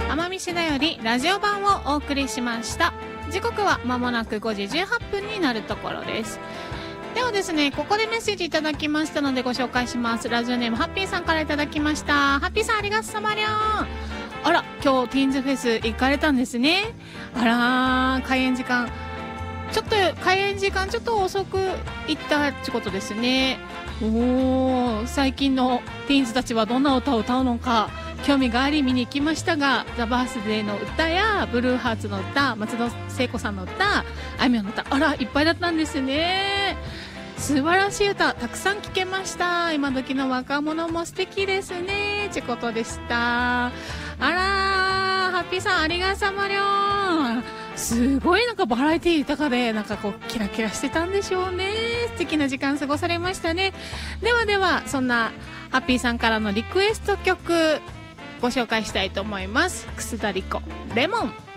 奄美市だよりラジオ版をお送りしました。時刻は間もなく5時18分になるところです。ではですね、ここでメッセージいただきましたのでご紹介します。ラジオネームハッピーさんからいただきました。ハッピーさんありがとうさまりょん。あら、今日ティーンズフェス行かれたんですね。あらー、開演時間ちょっと遅く行ったってことですね。最近のティーンズたちはどんな歌を歌うのか興味があり見に行きましたが、ザ・バースデーの歌やブルーハーツの歌、松戸聖子さんの歌、あいみょんの歌、あらいっぱいだったんですね。素晴らしい歌たくさん聴けました。今時の若者も素敵ですねってことでした。あらー、ハッピーさんありがさまりょん。すごいなんかバラエティ豊かで、なんかこうキラキラしてたんでしょうね。素敵な時間過ごされましたね。ではそんなハッピーさんからのリクエスト曲ご紹介したいと思います。楠田莉子レモン。